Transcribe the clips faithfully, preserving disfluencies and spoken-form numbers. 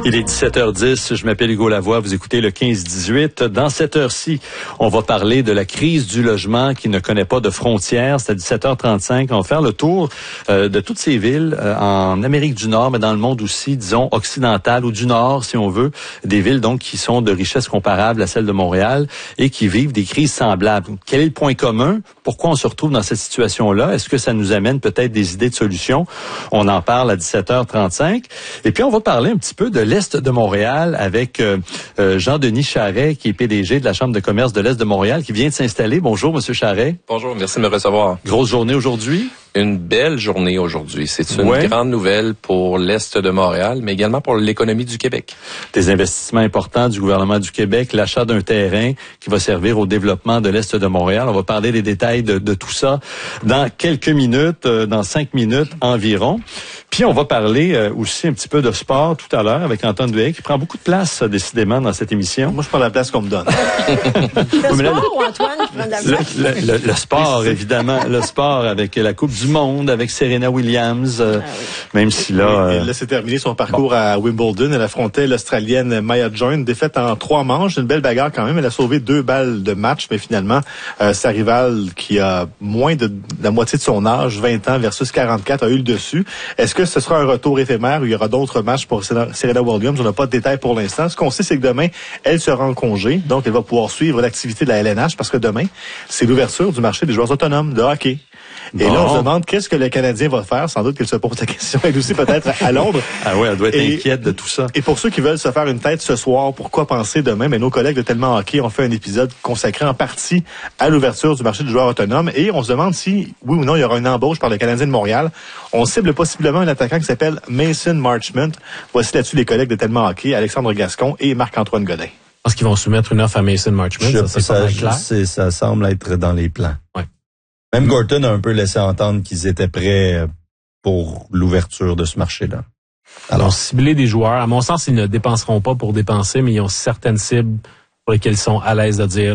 Il est dix-sept heures dix, je m'appelle Hugo Lavoie, vous écoutez le quinze dix-huit. Dans cette heure-ci, on va parler de la crise du logement qui ne connaît pas de frontières. C'est à dix-sept heures trente-cinq. On va faire le tour euh, de toutes ces villes euh, en Amérique du Nord, mais dans le monde aussi, disons, occidental ou du Nord, si on veut. Des villes, donc, qui sont de richesse comparable à celle de Montréal et qui vivent des crises semblables. Quel est le point commun? Pourquoi on se retrouve dans cette situation-là? Est-ce que ça nous amène peut-être des idées de solutions? On en parle à dix-sept heures trente-cinq. Et puis, on va parler un petit peu de l'Est de Montréal avec euh, euh, Jean-Denis Charret, qui est P D G de la Chambre de commerce de l'Est de Montréal, qui vient de s'installer. Bonjour, Monsieur Charret. Bonjour, merci de me recevoir. Grosse journée aujourd'hui? Une belle journée aujourd'hui. C'est une ouais. grande nouvelle pour l'Est de Montréal, mais également pour l'économie du Québec. Des investissements importants du gouvernement du Québec, l'achat d'un terrain qui va servir au développement de l'Est de Montréal. On va parler des détails de, de tout ça dans quelques minutes, euh, dans cinq minutes environ. Puis on va parler euh, aussi un petit peu de sport tout à l'heure avec Antoine Duhay, qui prend beaucoup de place, euh, décidément, dans cette émission. Moi, je prends la place qu'on me donne. Le sport ou Antoine qui prend de la place? Le, le, le, le sport, évidemment. Le sport avec la Coupe du Monde, avec Serena Williams. Euh, ah oui. Même si là... Euh... Et là, c'est terminé son parcours bon. à Wimbledon. Elle affrontait l'Australienne Maya Join. Défaite en trois manches. Une belle bagarre quand même. Elle a sauvé deux balles de match, mais finalement, euh, sa rivale, qui a moins de, de la moitié de son âge, vingt ans versus quarante-quatre, a eu le dessus. Est-ce que ce sera un retour éphémère où il y aura d'autres matchs pour Serena Williams? On n'a pas de détails pour l'instant. Ce qu'on sait, c'est que demain, elle sera en congé. Donc, elle va pouvoir suivre l'activité de la L N H parce que demain, c'est l'ouverture du marché des joueurs autonomes de hockey. Et bon. Là, on se demande qu'est-ce que le Canadien va faire. Sans doute qu'elle se pose la question. Elle aussi peut-être à Londres. Ah oui, elle doit être et, inquiète de tout ça. Et pour ceux qui veulent se faire une tête ce soir, pourquoi penser demain? Mais nos collègues de Tellement Hockey ont fait un épisode consacré en partie à l'ouverture du marché du joueur autonome. Et on se demande si, oui ou non, il y aura une embauche par le Canadien de Montréal. On cible possiblement un attaquant qui s'appelle Mason Marchment. Voici là-dessus les collègues de Tellement Hockey, Alexandre Gascon et Marc-Antoine Godin. Je pense qu'ils vont soumettre une offre à Mason Marchment. Je, ça, ça, ça, c'est, ça semble être dans les plans. Ouais. Même Gorton a un peu laissé entendre qu'ils étaient prêts pour l'ouverture de ce marché-là. Alors, ils ont ciblé des joueurs. À mon sens, ils ne dépenseront pas pour dépenser, mais ils ont certaines cibles pour lesquelles ils sont à l'aise de dire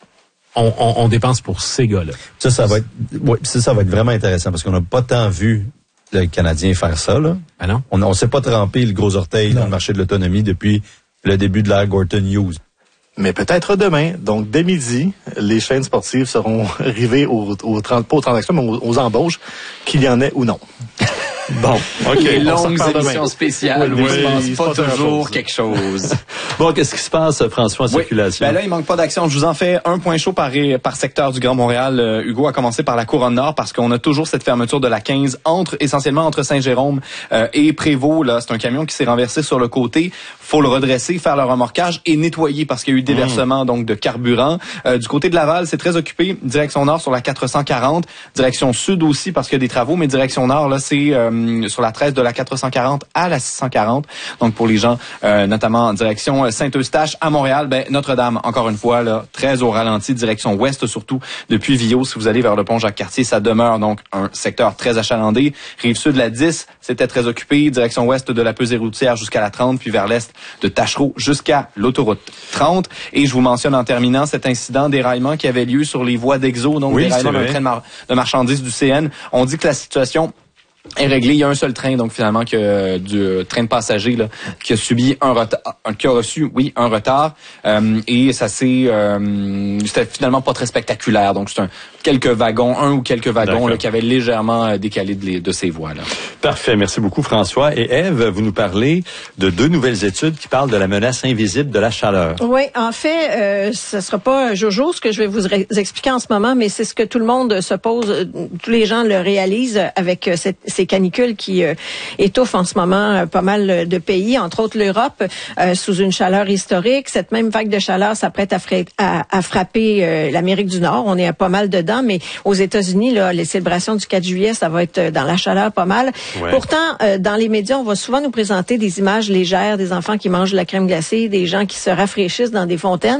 on, on, on dépense pour ces gars-là. Ça, ça va être, ouais, ça, ça va être vraiment intéressant parce qu'on n'a pas tant vu le Canadien faire ça, là. Ah non? On ne s'est pas trempé le gros orteil non. dans le marché de l'autonomie depuis le début de l'ère Gorton Hughes. Mais peut-être demain. Donc, dès midi, les chaînes sportives seront rivées aux, aux, pas aux transactions, mais aux, aux embauches, qu'il y en ait ou non. Bon, OK. Les longues émissions spéciales, oui, oui, il oui, se passe pas toujours quelque chose. Bon, qu'est-ce qui se passe, François, en oui, circulation? Ben là, il manque pas d'action. Je vous en fais un point chaud par, par secteur du Grand Montréal. Euh, Hugo a commencé par la Couronne Nord parce qu'on a toujours cette fermeture de la quinze entre, essentiellement entre Saint-Jérôme euh, et Prévost. Là, c'est un camion qui s'est renversé sur le côté. Faut le redresser, faire le remorquage et nettoyer parce qu'il y a eu déversement mmh. donc de carburant. Euh, du côté de Laval, c'est très occupé. Direction nord sur la quatre cent quarante. Direction sud aussi parce qu'il y a des travaux. Mais direction nord, là, c'est euh, sur la treize de la quatre cent quarante à la six cent quarante. Donc pour les gens, euh, notamment en direction Saint-Eustache à Montréal, ben Notre-Dame, encore une fois, là, très au ralenti, direction ouest surtout, depuis Villot. Si vous allez vers le pont Jacques-Cartier, ça demeure donc un secteur très achalandé. Rive-sud, la dix, c'était très occupé. Direction ouest de la pesée routière jusqu'à la trente, puis vers l'est de Tachereau jusqu'à l'autoroute trente. Et je vous mentionne en terminant cet incident d'éraillement qui avait lieu sur les voies d'Exo, donc oui, d'éraillement d'un train de, mar- de marchandises du C N. On dit que la situation est réglé. Il y a un seul train, donc finalement, que du train de passagers là, qui a subi un retard, qui a reçu, oui, un retard. Euh, et ça s'est, euh, c'était finalement pas très spectaculaire. Donc c'est un quelques wagons, un ou quelques wagons là, qui avaient légèrement décalé de, les, de ces voies là. Parfait, merci beaucoup François. Et Ève, vous nous parlez de deux nouvelles études qui parlent de la menace invisible de la chaleur. Oui, en fait, euh, ce sera pas Jojo ce que je vais vous ré- expliquer en ce moment, mais c'est ce que tout le monde se pose, tous les gens le réalisent avec cette ces canicules qui euh, étouffent en ce moment euh, pas mal de pays, entre autres l'Europe, euh, sous une chaleur historique. Cette même vague de chaleur s'apprête à, fra- à, à frapper euh, l'Amérique du Nord. On est à pas mal dedans, mais aux États-Unis, là, les célébrations du quatre juillet, ça va être dans la chaleur pas mal. Ouais. Pourtant, euh, dans les médias, on va souvent nous présenter des images légères, des enfants qui mangent de la crème glacée, des gens qui se rafraîchissent dans des fontaines.